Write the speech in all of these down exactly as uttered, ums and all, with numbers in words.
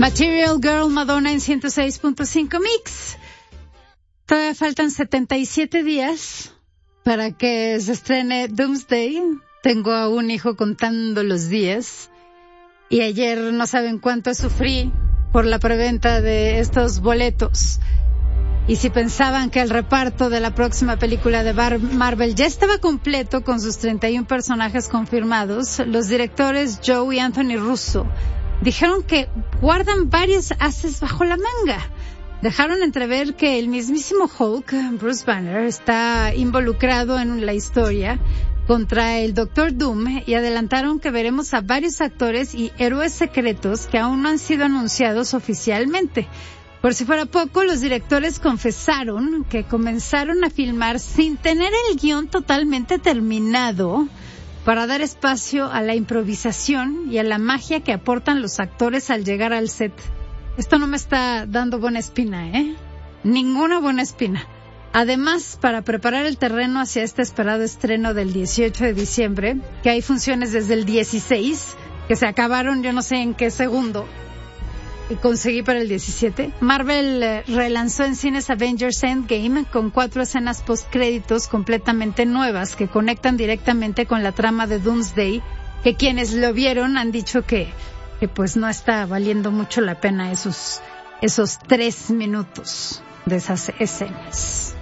Material Girl, Madonna en ciento seis punto cinco Mix. Todavía faltan setenta y siete días para que se estrene Doomsday. Tengo a un hijo contando los días. Y ayer no saben cuánto sufrí por la preventa de estos boletos. Y si pensaban que el reparto de la próxima película de Bar- Marvel ya estaba completo con sus treinta y uno personajes confirmados, los directores Joe y Anthony Russo dijeron que guardan varios ases bajo la manga. Dejaron entrever que el mismísimo Hulk, Bruce Banner, está involucrado en la historia contra el Doctor Doom y adelantaron que veremos a varios actores y héroes secretos que aún no han sido anunciados oficialmente. Por si fuera poco, los directores confesaron que comenzaron a filmar sin tener el guión totalmente terminado para dar espacio a la improvisación y a la magia que aportan los actores al llegar al set. Esto no me está dando buena espina, ¿eh? Ninguna buena espina. Además, para preparar el terreno hacia este esperado estreno del dieciocho de diciembre, que hay funciones desde el dieciséis, que se acabaron yo no sé en qué segundo, y conseguí para el diecisiete. Marvel eh, relanzó en cines Avengers Endgame con cuatro escenas postcréditos completamente nuevas que conectan directamente con la trama de Doomsday, que quienes lo vieron han dicho que, que pues no está valiendo mucho la pena esos, esos tres minutos de esas escenas.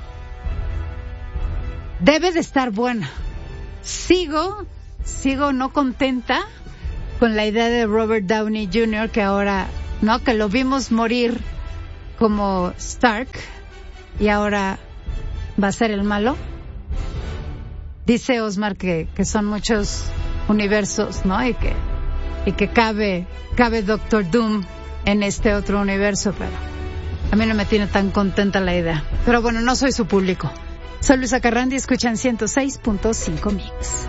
Debe de estar buena. Sigo, sigo no contenta con la idea de Robert Downey junior, que ahora, ¿no? Que lo vimos morir como Stark y ahora va a ser el malo. Dice Osmar que, que son muchos universos, ¿no? Y que, y que cabe, cabe Doctor Doom en este otro universo, pero a mí no me tiene tan contenta la idea. Pero bueno, no soy su público. Soy Luisa Carrandi y escuchan ciento seis punto cinco Mix.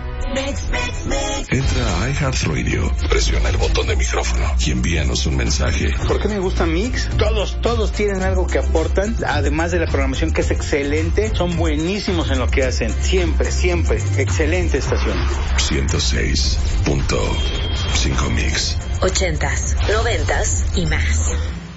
Entra a iHeartRadio, presiona el botón de micrófono y envíanos un mensaje. ¿Por qué me gusta Mix? Todos, todos tienen algo que aportan, además de la programación que es excelente, son buenísimos en lo que hacen. Siempre, siempre, excelente estación. ciento seis punto cinco Mix. Ochentas, noventas y más.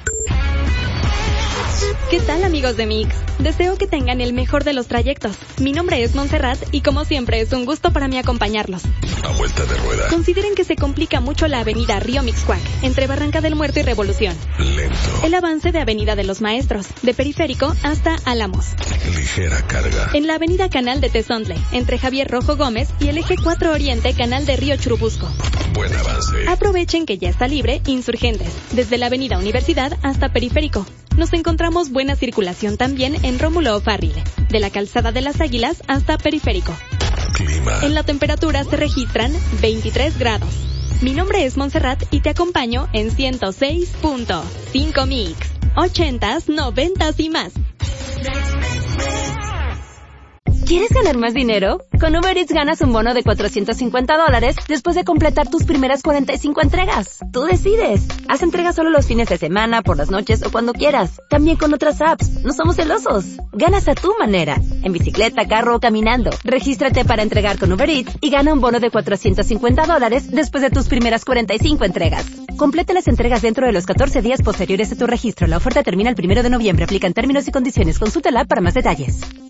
¿Qué tal, amigos de Mix? Deseo que tengan el mejor de los trayectos. Mi nombre es Montserrat y como siempre es un gusto para mí acompañarlos. A vuelta de rueda. Consideren que se complica mucho la avenida Río Mixcoac, entre Barranca del Muerto y Revolución. Lento. El avance de Avenida de los Maestros, de Periférico hasta Álamos. Ligera carga. En la avenida Canal de Tezontle, entre Javier Rojo Gómez y el eje cuatro Oriente, Canal de Río Churubusco. Buen avance. Aprovechen que ya está libre Insurgentes, desde la avenida Universidad hasta Periférico. Nos encontramos buena circulación también en Rómulo O'Farrill, de la Calzada de las Águilas hasta Periférico. Clima. En la temperatura se registran veintitrés grados. Mi nombre es Montserrat y te acompaño en ciento seis punto cinco Mix. Ochentas, noventas y más. ¿Quieres ganar más dinero? Con Uber Eats ganas un bono de cuatrocientos cincuenta dólares después de completar tus primeras cuarenta y cinco entregas. Tú decides. Haz entregas solo los fines de semana, por las noches o cuando quieras. También con otras apps. No somos celosos. Ganas a tu manera. En bicicleta, carro o caminando. Regístrate para entregar con Uber Eats y gana un bono de cuatrocientos cincuenta dólares después de tus primeras cuarenta y cinco entregas. Completa las entregas dentro de los catorce días posteriores a tu registro. La oferta termina el primero de noviembre. Aplican términos y condiciones. Consulta la app para más detalles.